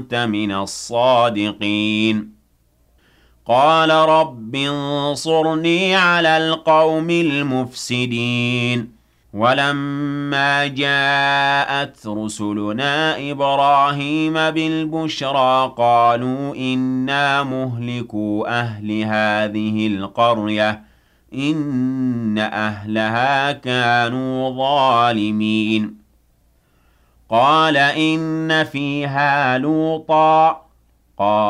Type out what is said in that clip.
كنت من الصادقين قال رب انصرني على القوم المفسدين ولما جاءت رسلنا إبراهيم بالبشرى قالوا إنا مهلكو أهل هذه القرية إن أهلها كانوا ظالمين قال إن فيها لوطا قال